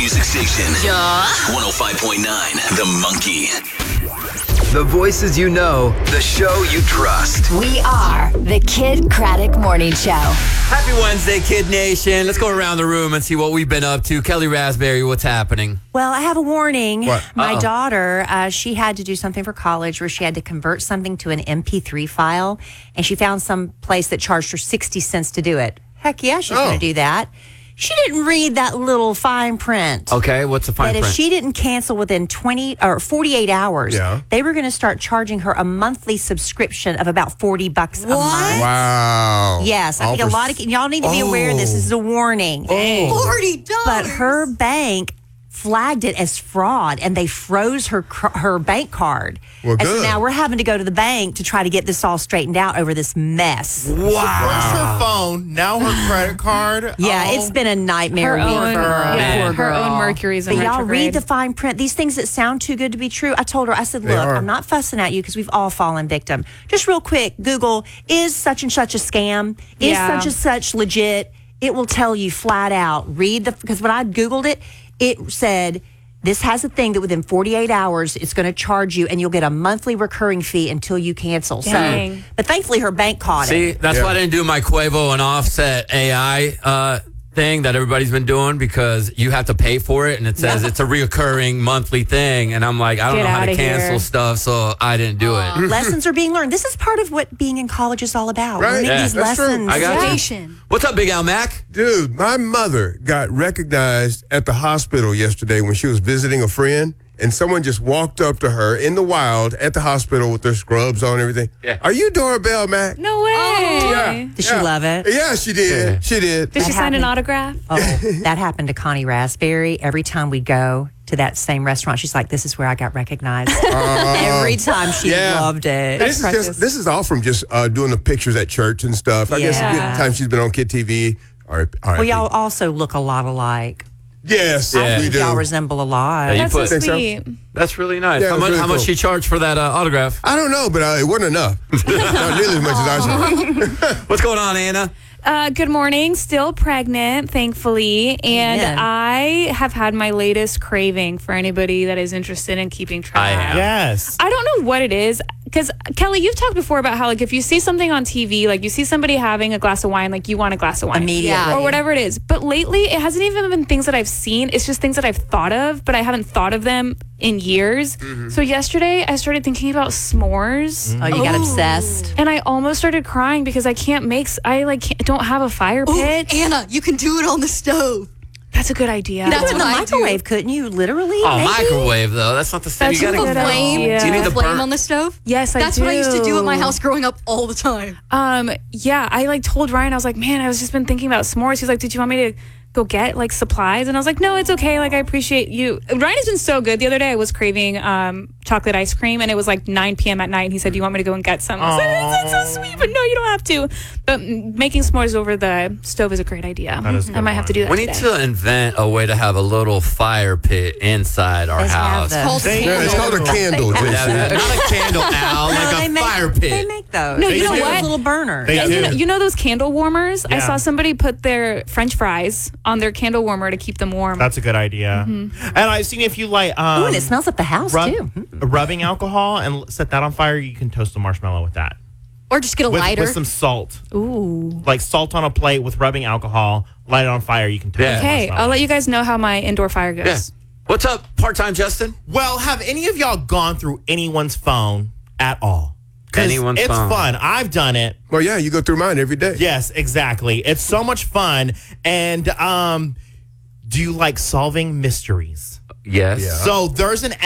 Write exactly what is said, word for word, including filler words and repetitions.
Music station. Yeah. one oh five point nine The Monkey. The voices you know, the show you trust. We are the Kid Craddock Morning Show. Happy Wednesday, Kid Nation. Let's go around the room and see what we've been up to. Kelly Raspberry, what's happening? Well, I have a warning. What? My Uh-oh. daughter, uh, she had to do something for college where she had to convert something to an M P three file, and she found some place that charged her sixty cents to do it. Heck yeah, she's Oh. going to do that. She didn't read that little fine print. Okay, what's the fine That if print? she didn't cancel within twenty or forty-eight hours, Yeah. they were going to start charging her a monthly subscription of about forty bucks a month. Wow. Yes, I All think a for- lot of y'all need to be aware of this. This is a warning. Forty dollars. But her bank flagged it as fraud, and they froze her cr- her bank card. Well, and so good. now we're having to go to the bank to try to get this all straightened out over this mess. First her phone, now her credit card. Yeah, Oh. it's been a nightmare. Her week own- for her. yeah, Poor her girl. own Mercury's in But y'all retrograde. read the fine print. These things that sound too good to be true. I told her, I said, They look, are. I'm not fussing at you because we've all fallen victim. Just real quick, Google, is such and such a scam? Is Yeah. such and such legit? It will tell you flat out. Read the, because when I Googled it, it said, this has a thing that within forty-eight hours, it's going to charge you, and you'll get a monthly recurring fee until you cancel. Dang. So, but thankfully, her bank caught See, it. that's Yeah. why I didn't do my Quavo and Offset A I uh, thing that everybody's been doing, because you have to pay for it, and it says it's a reoccurring monthly thing. And I'm like, I don't Get know how to outta cancel here. stuff, so I didn't do it. Lessons are being learned. This is part of what being in college is all about. Right. Learning Yeah, these that's true. lessons. I got you. Nation. What's up, Big Al Mac? Dude, my mother got recognized at the hospital yesterday when she was visiting a friend, and someone just walked up to her in the wild at the hospital with their scrubs on and everything. Yeah. Are you Doorbell Mac? No way. Did she love it? Yeah, she did. Yeah. She did. Did she That sign an happened. autograph? Oh, that happened to Connie Raspberry. Every time we go to that same restaurant, she's like, this is where I got recognized. Every time she yeah. loved it. This is precious. just this is all from just uh, doing the pictures at church and stuff. I guess Yeah. the time she's been on Kid T V. All right, all right. Well, y'all also look a lot alike. Yes, I we think do. y'all resemble a lot. Yeah, you That's so put- Think so? sweet. That's really nice. Yeah, how it's much, really how much cool. she charged for that uh, autograph? I don't know, but uh, it wasn't enough. Not nearly as much as I should. What's going on, Anna? Uh, good morning. Still pregnant, thankfully. And Amen. I have had my latest craving for anybody that is interested in keeping track. I am. Yes. I don't know what it is. Because, Kelly, you've talked before about how, like, if you see something on T V, like, you see somebody having a glass of wine, like, you want a glass of wine. Immediately. Or whatever it is. But lately, it hasn't even been things that I've seen. It's just things that I've thought of, but I haven't thought of them in years. So yesterday, I started thinking about s'mores. Oh, you got obsessed. And I almost started crying because I can't make, s- I, like, can't, don't have a fire Ooh, pit. Anna, you can do it on the stove. That's a good idea. That's Put it in what the I microwave, do. couldn't you? Literally? Oh, maybe? microwave, though. That's not the same. That's You a gotta good get idea. You Yeah. need to Flame burn. on the stove? Yes, I That's what I used to do at my do. house growing up all the time. Um, yeah, I like told Ryan, I was like, man, I was just been thinking about s'mores. He's like, did you want me to go get like supplies? And I was like, no, it's okay. Like, I appreciate you. Ryan has been so good. The other day I was craving um chocolate ice cream, and it was like nine p.m. at night. And he said, do you want me to go and get some? I was like, that's that's so sweet, but no, you don't have to. But mm, making s'mores over the stove is a great idea. That is a I good might have to one. do that We need today. to invent a way to have a little fire pit inside our Let's have house. them. Called They- Yeah, it's called a candle, Yeah, Jason. not a candle, Al, No, like they a make, fire They pit. make those. No, They you know make what? those little burners. They Yeah, do. you know, you know those candle warmers? I Yeah. saw somebody put their French fries on their candle warmer to keep them warm. That's a good idea. And I've seen if you like um, Ooh, and it smells up the house, rub- too. rubbing alcohol and set that on fire, you can toast a marshmallow with that. Or just get a With, lighter. with some salt. Ooh. Like salt on a plate with rubbing alcohol, light it on fire, you can toast Yeah. a Okay, marshmallow. I'll let you guys know how my indoor fire goes. Yeah. What's up, part-time Justin? Well, have any of y'all gone through anyone's phone at all? 'Cause Anyone's it's phone. fun. I've done it. Well, yeah, you go through mine every day. Yes, exactly. It's so much fun. And um, do you like solving mysteries? Yes. Yeah. So there's an